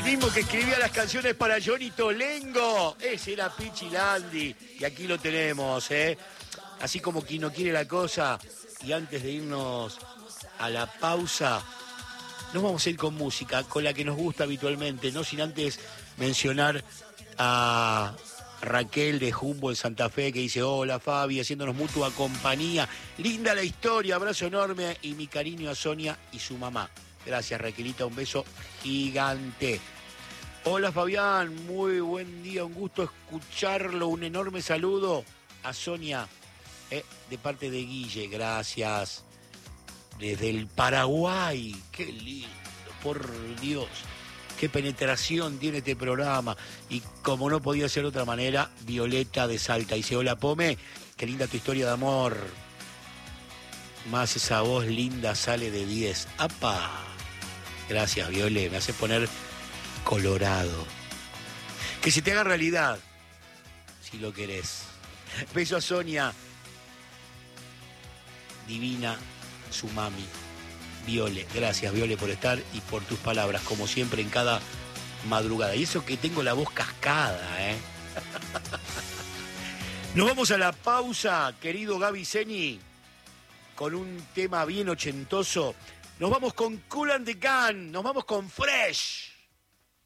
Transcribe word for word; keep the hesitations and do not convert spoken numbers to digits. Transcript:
mismo que escribía las canciones para Johnny Tolengo. Ese era Pichi Landi. Y aquí lo tenemos, ¿eh? Así como quien no quiere la cosa. Y antes de irnos a la pausa, nos vamos a ir con música, con la que nos gusta habitualmente, no sin antes mencionar a Raquel de Jumbo en Santa Fe, que dice: hola Fabi, haciéndonos mutua compañía. Linda la historia, abrazo enorme y mi cariño a Sonia y su mamá. Gracias, Raquelita, un beso gigante. Hola Fabián, muy buen día, un gusto escucharlo, un enorme saludo a Sonia, eh, de parte de Guille, gracias. Desde el Paraguay, qué lindo, por Dios, qué penetración tiene este programa. Y como no podía ser de otra manera, Violeta de Salta dice: hola Pome, qué linda tu historia de amor. Más esa voz linda sale de diez. ¡Apa! Gracias, Viole, me hace poner colorado. Que se te haga realidad, si lo querés. Beso a Sonia, divina, su mami, Viole. Gracias, Viole, por estar y por tus palabras, como siempre, en cada madrugada. Y eso que tengo la voz cascada, ¿eh? Nos vamos a la pausa, querido Gaby Zeni, con un tema bien ochentoso. Nos vamos con Kool and the Gang, nos vamos con Fresh.